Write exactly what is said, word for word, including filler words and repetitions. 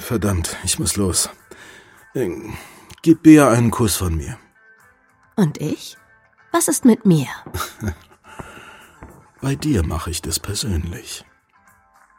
Verdammt, ich muss los. Äh, Gib Bea einen Kuss von mir. Und ich? Was ist mit mir? Bei dir mache ich das persönlich.